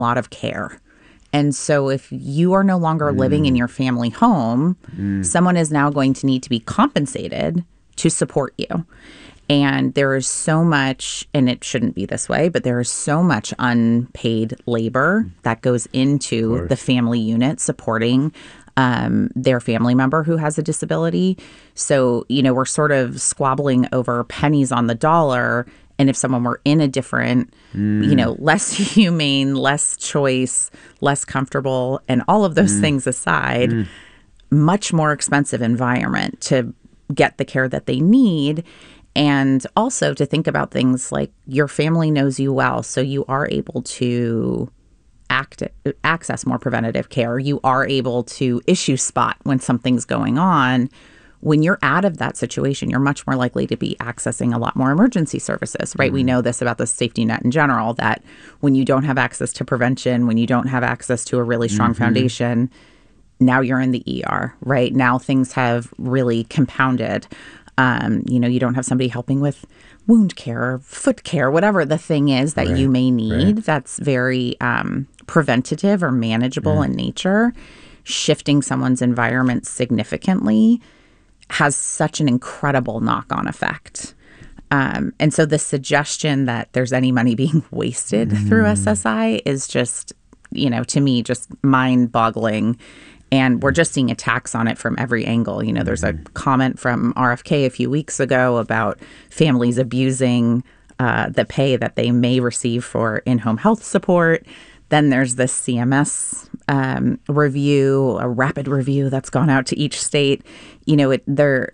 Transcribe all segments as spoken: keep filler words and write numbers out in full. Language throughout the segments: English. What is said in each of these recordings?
lot of care. And so if you are no longer mm. living in your family home, mm. someone is now going to need to be compensated to support you. And there is so much, and it shouldn't be this way, but there is so much unpaid labor that goes into the family unit supporting um, their family member who has a disability. So, you know, we're sort of squabbling over pennies on the dollar. And if someone were in a different, mm. you know, less humane, less choice, less comfortable, and all of those mm. things aside, mm. much more expensive environment to get the care that they need. And also to think about things like your family knows you well, so you are able to act, access more preventative care. You are able to issue spot when something's going on. When you're out of that situation, you're much more likely to be accessing a lot more emergency services, right? Mm-hmm. We know this about the safety net in general, that when you don't have access to prevention, when you don't have access to a really strong mm-hmm. foundation, now you're in the E R, right? Now things have really compounded. Um, you know, you don't have somebody helping with wound care or foot care, whatever the thing is that right, you may need right. that's very um, preventative or manageable mm. in nature. Shifting someone's environment significantly has such an incredible knock-on effect. Um, and so the suggestion that there's any money being wasted mm. through S S I is just, you know, to me, just mind-boggling. And we're just seeing attacks on it from every angle. You know, there's a comment from R F K a few weeks ago about families abusing uh, the pay that they may receive for in-home health support. Then there's this C M S um, review, a rapid review that's gone out to each state. You know, it there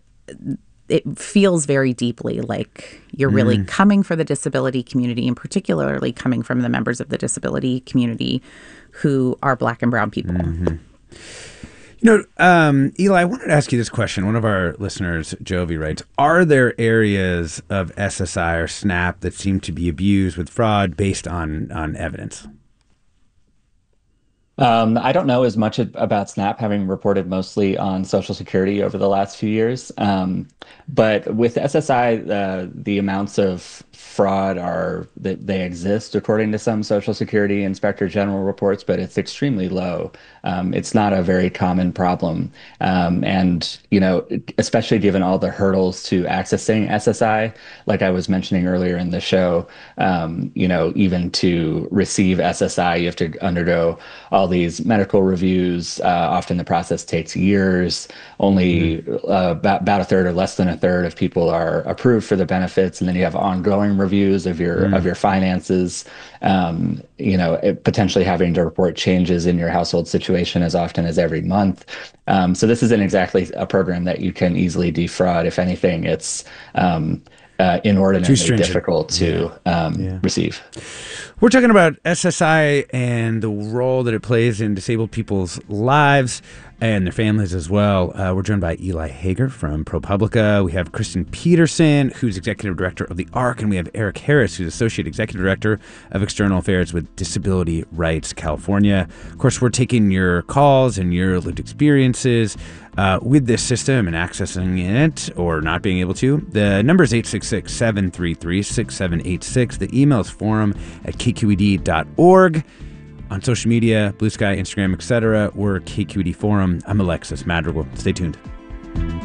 it feels very deeply like you're really mm. coming for the disability community, and particularly coming from the members of the disability community who are Black and brown people. Mm-hmm. You know, um, Eli, I wanted to ask you this question. One of our listeners, Jovi, writes, are there areas of S S I or SNAP that seem to be abused with fraud based on, on evidence? Um, I don't know as much about SNAP, having reported mostly on Social Security over the last few years. Um, but with S S I, uh, the amounts of fraud are that they exist according to some Social Security Inspector General reports, but it's extremely low. Um, it's not a very common problem. Um, and, you know, especially given all the hurdles to accessing S S I, like I was mentioning earlier in the show, um, you know, even to receive S S I, you have to undergo all these medical reviews. Uh, often the process takes years. Only mm-hmm. uh, about, about a third or less than a third of people are approved for the benefits. And then you have ongoing reviews of your mm. of your finances, um, you know, it, potentially having to report changes in your household situation as often as every month. Um, so this isn't exactly a program that you can easily defraud. If anything, it's um, uh, inordinately difficult to yeah. Um, yeah. receive. We're talking about S S I and the role that it plays in disabled people's lives and their families as well. Uh, we're joined by Eli Hager from ProPublica. We have Kristen Peterson, who's executive director of the A R C, and we have Eric Harris, who's associate executive director of external affairs with Disability Rights California. Of course, we're taking your calls and your lived experiences uh, with this system and accessing it or not being able to. The number is eight six six, seven three three, six seven eight six. The email is forum at k q e d dot org. On social media, Blue Sky, Instagram, et cetera, we're K Q E D Forum. I'm Alexis Madrigal. Stay tuned.